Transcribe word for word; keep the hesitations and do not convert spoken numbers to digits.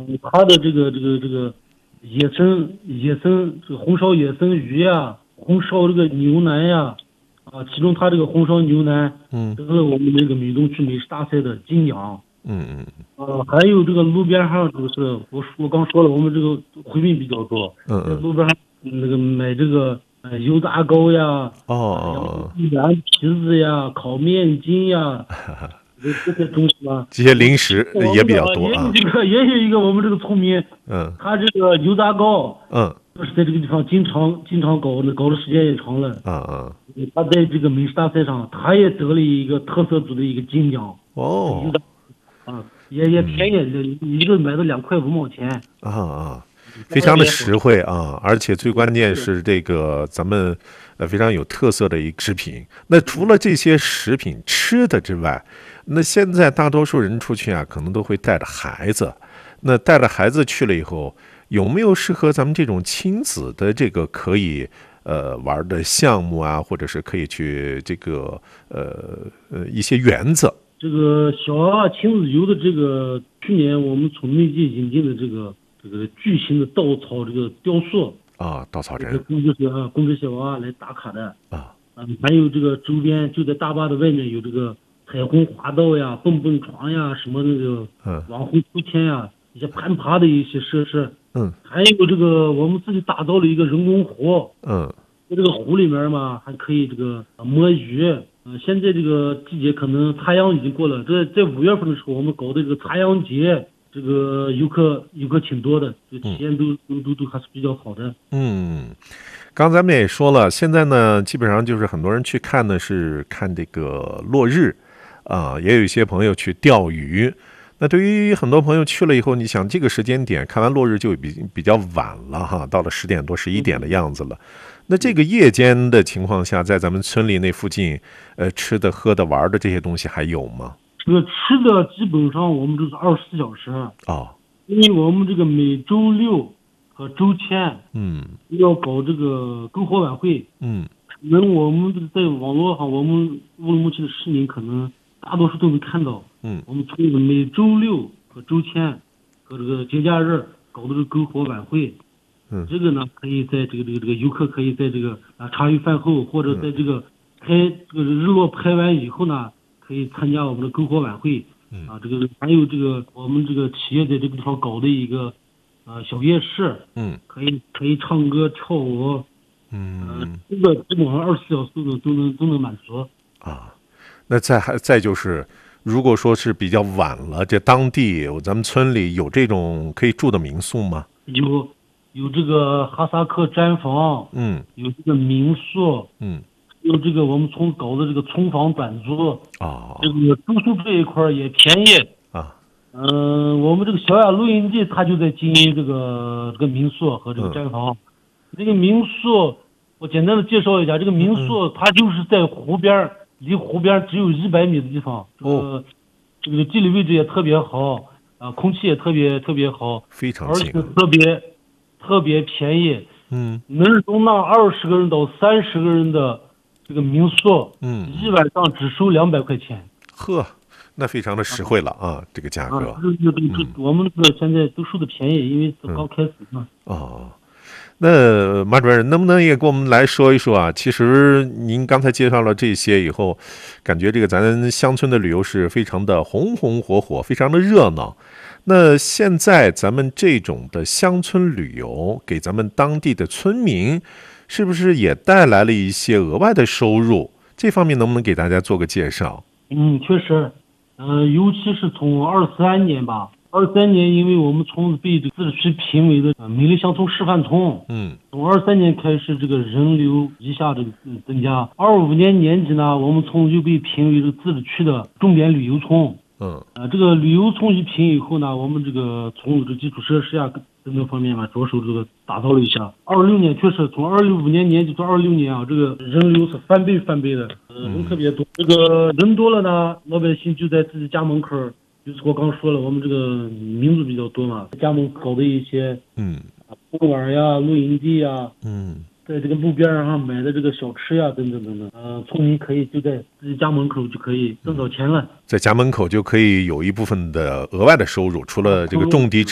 嗯，它的这个这个这个野生野生这个红烧野生鱼呀，红烧这个牛腩呀，啊，其中它这个红烧牛腩， 嗯， 得了我们那个闽东区美食大赛的金奖。 嗯嗯呃，还有这个路边上就是我我刚说了，我们这个回民比较多， 嗯嗯， 在路边上那个买这个呃油炸糕呀， 哦啊， 哦， 羊皮子呀，烤面筋呀，这这些东西嘛。 这些零食我也比较们这啊也有多啊。 这个也有一个我们这个村民， 嗯他这个油炸糕， 嗯就是在这个地方经常经常搞的，搞的时间也长了。 啊啊， 他在这个美食大赛上，他也得了一个特色组的一个金奖。油哦， 炸啊，也也便宜，一个买到两块五毛钱。 啊啊，非常的实惠啊，而且最关键是这个咱们呃非常有特色的一个食品。那除了这些食品吃的之外，那现在大多数人出去啊，可能都会带着孩子。那带着孩子去了以后，有没有适合咱们这种亲子的这个可以呃玩的项目啊，或者是可以去这个呃呃一些园子？ 这个小娃娃亲子游的这个，去年我们从内地引进的这个这个巨型的稻草这个雕塑啊，稻草这人供这些啊供这些娃娃来打卡的。 啊， 嗯，还有这个周边就在大坝的外面有这个彩虹滑道呀、蹦蹦床呀、什么那个嗯网红秋千呀、一些攀爬的一些设施。 嗯还有这个我们自己打造了一个人工湖， 嗯在这个湖里面嘛，还可以这个呃摸鱼。嗯、现在这个季节可能插秧已经过了，这在五月份的时候，我们搞的这个插秧节，这个游客游客挺多的，这个体验都都都都还是比较好的。 嗯。刚才咱们也说了，现在呢，基本上就是很多人去看呢，是看这个落日，啊、也有一些朋友去钓鱼。那对于很多朋友去了以后，你想这个时间点看完落日就比比较晚了哈，到了十点多、十一点的样子了。那这个夜间的情况下，在咱们村里那附近，呃，吃的、喝的、玩的这些东西还有吗？ 这个吃的基本上我们都是二十四小时， 哦， 因为我们这个每周六和周天嗯要搞这个篝火晚会。 嗯可能我们在网络上，我们乌鲁木齐的市民可能大多数都能看到， 嗯我们从这个每周六和周天和这个节假日搞的这个篝火晚会。 嗯这个呢，可以在这个这个这个游客可以在这个啊茶余饭后，或者在这个拍这个日落拍完以后呢，可以参加我们的篝火晚会。 嗯啊，这个还有这个我们这个企业在这个地方搞的一个呃小夜市， 嗯可以可以唱歌跳舞。 嗯嗯，这个基本上二十四小时都能都能都能满足。 啊，那再还再就是，如果说是比较晚了，这当地咱们村里有这种可以住的民宿吗？ 有有这个哈萨克毡房， 嗯有这个民宿， 嗯有这个我们从搞的这个村房短租， 哦这个住宿这一块儿也便宜。 啊嗯、我们这个小雅露营地，它就在经营这个这个民宿和这个毡房。这个民宿，我简单的介绍一下，这个民宿它就是在湖边儿，离湖边儿只有一百米的地方。这个、这个地理位置也特别好，啊、空气也特别特别好， 非常近而且特别特别便宜， 嗯能容纳二十个人到三十个人的这个民宿， 嗯一晚上只收两百块钱。 呵，那非常的实惠了啊，这个价啊， 格这这这这，我们这个现在都收的便宜，因为是刚开始嘛。 哦。那马主任能不能也给我们来说一说啊？其实您刚才介绍了这些以后，感觉这个咱乡村的旅游是非常的红红火火，非常的热闹。那现在咱们这种的乡村旅游，给咱们当地的村民，是不是也带来了一些额外的收入？这方面能不能给大家做个介绍？ 嗯，确实，呃，尤其是从二三年吧，二三年因为我们村被这个自治区评为的呃美丽乡村示范村， 嗯从二三年开始这个人流一下这个嗯增加，二五年年底呢，我们村又被评为这个自治区的重点旅游村。 嗯呃，这个旅游村一评以后呢，我们这个村有这基础设施啊等等方面嘛，着手这个打造了一下。二六年确实从二六五年年底到二六年啊，这个人流是翻倍翻倍的，呃，人特别多。这个人多了呢，老百姓就在自己家门口儿，就是我刚说了，我们这个民族比较多嘛，在家门搞的一些嗯公园呀、露营地呀， 嗯在这个路边上买的这个小吃呀，等等等等，呃，村民可以就在自己家门口就可以挣到钱了。 在家门口就可以有一部分的额外的收入，除了这个种地